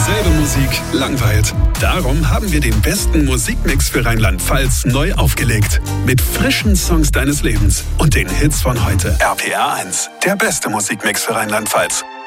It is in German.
Dieselbe Musik langweilt. Darum haben wir den besten Musikmix für Rheinland-Pfalz neu aufgelegt. Mit frischen Songs deines Lebens und den Hits von heute. RPR 1, der beste Musikmix für Rheinland-Pfalz.